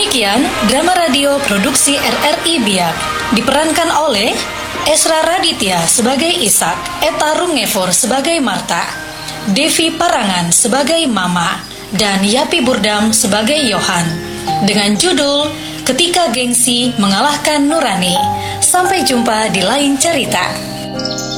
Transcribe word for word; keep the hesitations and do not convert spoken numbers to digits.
Demikian drama radio produksi R R I Biak diperankan oleh Esra Raditya sebagai Ishak, Eta Rungevor sebagai Marta, Devi Parangan sebagai Mama, dan Yapi Burdam sebagai Yohan, dengan judul Ketika Gengsi Mengalahkan Nurani. Sampai jumpa di lain cerita.